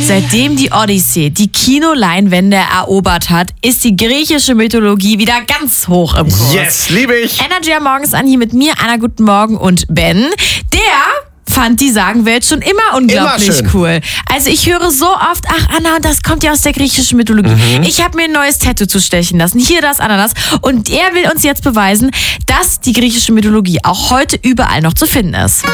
Seitdem die Odyssee die Kinoleinwände erobert hat, ist die griechische Mythologie wieder ganz hoch im Kurs. Yes, liebe ich. Energy am Morgens an hier mit mir, Anna, guten Morgen und Ben. Der fand die Sagenwelt schon immer unglaublich Immer schön. cool. Also ich höre so oft, ach Anna, das kommt ja aus der griechischen Mythologie. Ich habe mir ein neues Tattoo zustechen lassen. Hier das, Ananas. Und er will uns jetzt beweisen, dass die griechische Mythologie auch heute überall noch zu finden ist.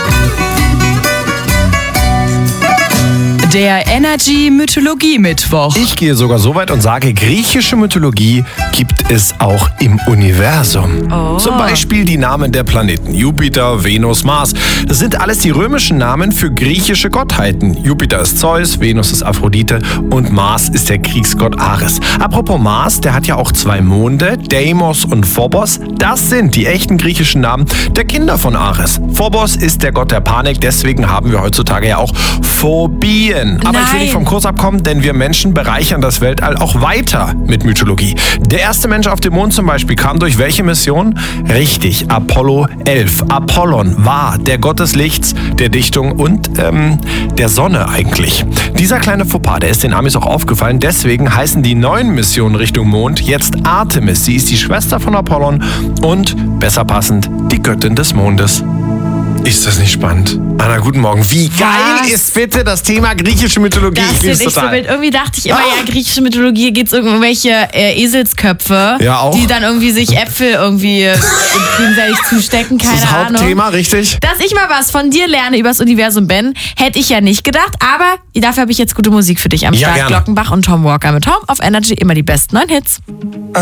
Der Energy Mythologie Mittwoch. Ich gehe sogar so weit und sage, griechische Mythologie gibt es auch im Universum. Zum Beispiel die Namen der Planeten Jupiter, Venus, Mars. Das sind alles die römischen Namen für griechische Gottheiten. Jupiter ist Zeus, Venus ist Aphrodite und Mars ist der Kriegsgott Ares. Apropos Mars, der hat ja auch 2 Monde, Deimos und Phobos. Das sind die echten griechischen Namen der Kinder von Ares. Phobos ist der Gott der Panik, deswegen haben wir heutzutage ja auch Phobien. Aber ich will nicht vom Kurs abkommen, denn wir Menschen bereichern das Weltall auch weiter mit Mythologie. Der erste Mensch auf dem Mond zum Beispiel kam durch welche Mission? Richtig, Apollo 11. Apollon war der Gott des Lichts, der Dichtung und der Sonne eigentlich. Dieser kleine Fauxpas, der ist den Amis auch aufgefallen. Deswegen heißen die neuen Missionen Richtung Mond jetzt Artemis. Sie ist die Schwester von Apollon und, besser passend, die Göttin des Mondes. Ist das nicht spannend? Anna, guten Morgen. Wie geil ist bitte das Thema griechische Mythologie? Das finde ich so wild. Irgendwie dachte ich immer, ja, griechische Mythologie geht es um irgendwelche Eselsköpfe, Ja, auch. die dann irgendwie sich Äpfel irgendwie gegenseitig zustecken, keine Das ist das Ahnung. Hauptthema, richtig? Dass ich mal was von dir lerne übers Universum, Ben, hätte ich ja nicht gedacht, aber dafür habe ich jetzt gute Musik für dich am Ja, Start. gerne. Glockenbach und Tom Walker mit Home auf Energy, immer die besten 9 Hits.